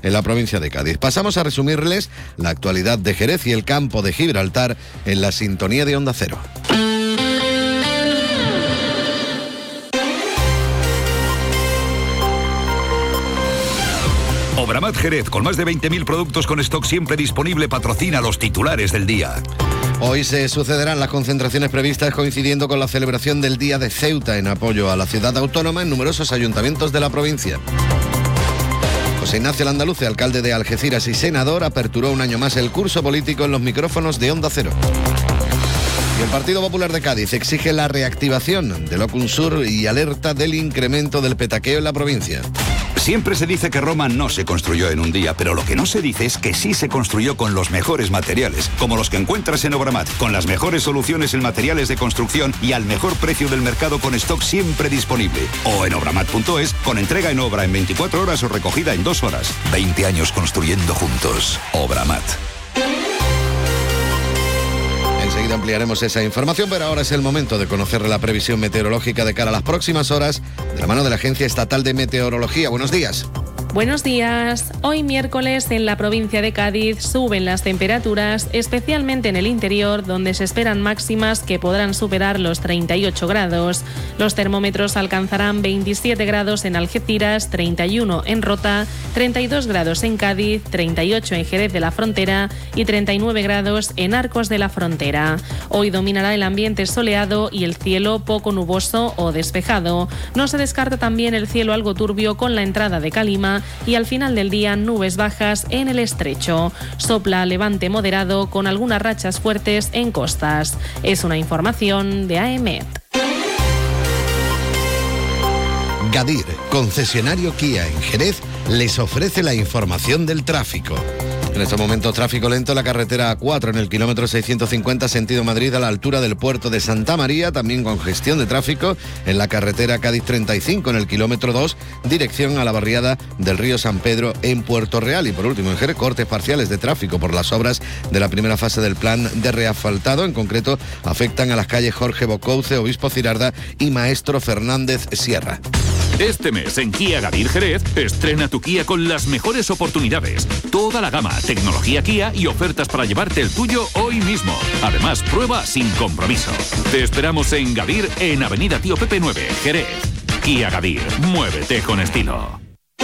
en la provincia de Cádiz. Pasamos a resumirles la actualidad de Jerez y el campo de Gibraltar en la sintonía de Onda Cero. Obramat Jerez, con más de 20.000 productos con stock siempre disponible, patrocina los titulares del día. Hoy se sucederán las concentraciones previstas coincidiendo con la celebración del Día de Ceuta en apoyo a la ciudad autónoma en numerosos ayuntamientos de la provincia. José Ignacio Landaluce, alcalde de Algeciras y senador, aperturó un año más el curso político en los micrófonos de Onda Cero. Y el Partido Popular de Cádiz exige la reactivación del Ocunsur y alerta del incremento del petaqueo en la provincia. Siempre se dice que Roma no se construyó en un día, pero lo que no se dice es que sí se construyó con los mejores materiales, como los que encuentras en Obramat, con las mejores soluciones en materiales de construcción y al mejor precio del mercado con stock siempre disponible. O en obramat.es, con entrega en obra en 24 horas o recogida en 2 horas. 20 años construyendo juntos. Obramat. Enseguida ampliaremos esa información, pero ahora es el momento de conocer la previsión meteorológica de cara a las próximas horas de la mano de la Agencia Estatal de Meteorología. Buenos días. Buenos días. Hoy miércoles en la provincia de Cádiz suben las temperaturas, especialmente en el interior, donde se esperan máximas que podrán superar los 38 grados. Los termómetros alcanzarán 27 grados en Algeciras, 31 en Rota, 32 grados en Cádiz, 38 en Jerez de la Frontera y 39 grados en Arcos de la Frontera. Hoy dominará el ambiente soleado y el cielo poco nuboso o despejado. No se descarta también el cielo algo turbio con la entrada de calima y al final del día nubes bajas en el estrecho. Sopla levante moderado con algunas rachas fuertes en costas. Es una información de AEMET. Gadir, concesionario Kia en Jerez, les ofrece la información del tráfico. En estos momentos, tráfico lento en la carretera A4 en el kilómetro 650 sentido Madrid a la altura del puerto de Santa María, también congestión de tráfico en la carretera Cádiz 35 en el kilómetro 2, dirección a la barriada del río San Pedro en Puerto Real. Y por último, en Jerez, cortes parciales de tráfico por las obras de la primera fase del plan de reasfaltado. En concreto, afectan a las calles Jorge Bocouce, Obispo Cirarda y Maestro Fernández Sierra. Este mes en Kia Gadir Jerez, estrena tu Kia con las mejores oportunidades. Toda la gama, tecnología Kia y ofertas para llevarte el tuyo hoy mismo. Además, prueba sin compromiso. Te esperamos en Gadir, en Avenida Tío Pepe 9, Jerez. Kia Gadir, muévete con estilo.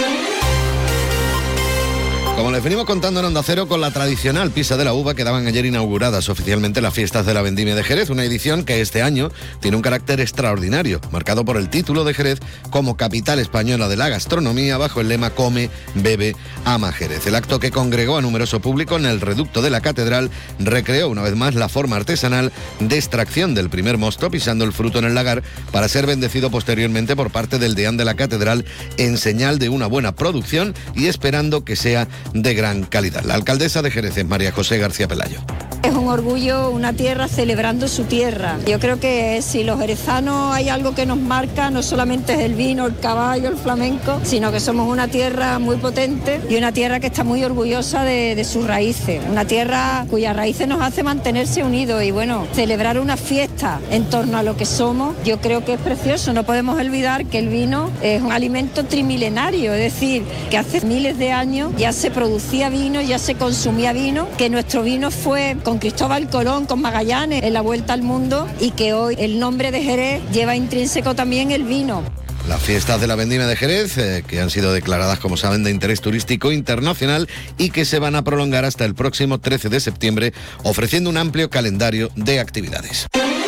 Como les venimos contando en Onda Cero, con la tradicional Pisa de la Uva quedaban ayer inauguradas oficialmente las fiestas de la Vendimia de Jerez, una edición que este año tiene un carácter extraordinario, marcado por el título de Jerez como capital española de la gastronomía bajo el lema Come, Bebe, Ama Jerez. El acto, que congregó a numeroso público en el reducto de la catedral, recreó una vez más la forma artesanal de extracción del primer mosto pisando el fruto en el lagar para ser bendecido posteriormente por parte del deán de la catedral en señal de una buena producción y esperando que sea de gran calidad. La alcaldesa de Jerez es María José García Pelayo. Es un orgullo, una tierra celebrando su tierra. Yo creo que si los jerezanos hay algo que nos marca, no solamente es el vino, el caballo, el flamenco, sino que somos una tierra muy potente y una tierra que está muy orgullosa de sus raíces. Una tierra cuyas raíces nos hace mantenerse unidos y bueno, celebrar una fiesta en torno a lo que somos, yo creo que es precioso. No podemos olvidar que el vino es un alimento trimilenario, es decir, que hace miles de años ya se producía vino, ya se consumía vino, que nuestro vino fue con Cristóbal Colón, con Magallanes en la vuelta al mundo y que hoy el nombre de Jerez lleva intrínseco también el vino. Las fiestas de la Vendimia de Jerez, que han sido declaradas, como saben, de interés turístico internacional y que se van a prolongar hasta el próximo 13 de septiembre, ofreciendo un amplio calendario de actividades.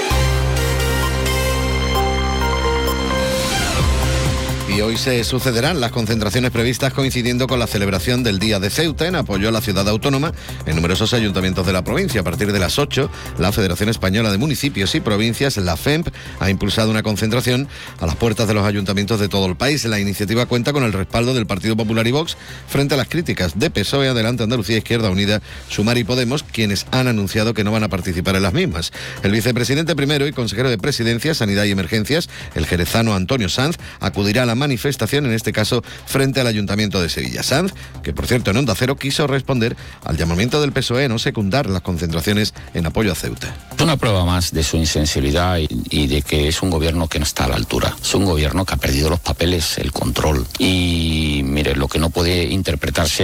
Y hoy se sucederán las concentraciones previstas coincidiendo con la celebración del Día de Ceuta en apoyo a la ciudad autónoma en numerosos ayuntamientos de la provincia. A partir de las 8, la Federación Española de Municipios y Provincias, la FEMP, ha impulsado una concentración a las puertas de los ayuntamientos de todo el país. La iniciativa cuenta con el respaldo del Partido Popular y Vox frente a las críticas de PSOE, Adelante Andalucía, Izquierda Unida, Sumar y Podemos, quienes han anunciado que no van a participar en las mismas. El vicepresidente primero y consejero de Presidencia, Sanidad y Emergencias, el jerezano Antonio Sanz, acudirá a la manifestación, en este caso frente al Ayuntamiento de Sevilla. Sanz, que por cierto en Onda Cero quiso responder al llamamiento del PSOE a no secundar las concentraciones en apoyo a Ceuta. Es una prueba más de su insensibilidad y de que es un gobierno que no está a la altura. Es un gobierno que ha perdido los papeles, el control. Y mire, lo que no puede interpretarse